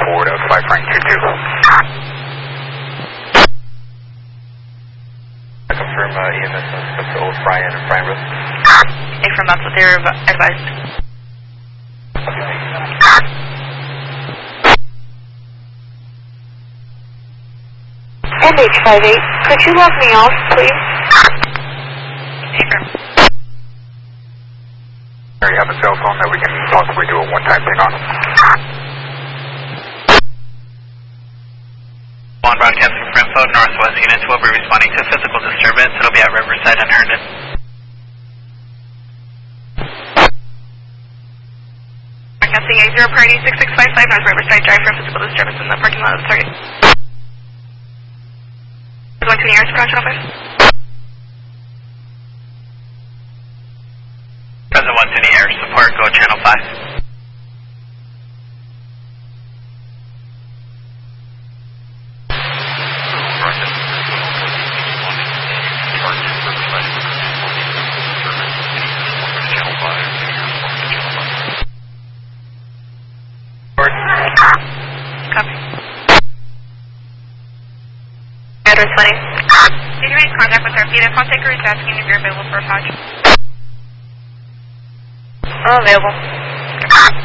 forward of 5 Frank 22. I confirm EMS steps to Old Bryan and Bryan Road. Affirm, that's what they were advised. NH58, could you log me off, please? Affirm. You have a cell phone that we can possibly do a one-time thing on? One broadcasting from info, Northwest units will be responding to physical disturbance. It'll be at Riverside and Herndon. Broadcasting A0 priority 6655 North Riverside Drive for physical disturbance in the parking lot of the target. Going to the air support office. Present 1 to the air support, go channel 5. Copy. Address 20. Did you make contact with our PETA contact is asking if you're available for a patch? Available.